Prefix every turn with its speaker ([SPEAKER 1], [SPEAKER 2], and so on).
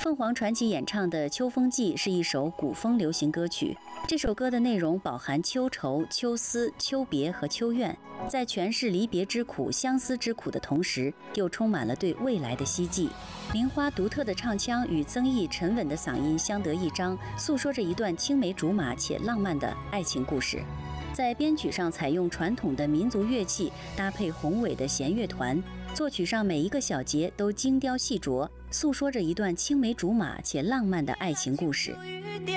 [SPEAKER 1] 凤凰传奇演唱的《秋风记》是一首古风流行歌曲。这首歌的内容饱含秋愁、秋思、秋别和秋怨，在诠释离别之苦、相思之苦的同时，又充满了对未来的希冀。玲花独特的唱腔与曾毅沉稳的嗓音相得益彰，诉说着一段青梅竹马且浪漫的爱情故事。在编曲上采用传统的民族乐器，搭配宏伟的弦乐团，作曲上每一个小节都精雕细琢，诉说着一段青梅竹马且浪漫的爱情故事。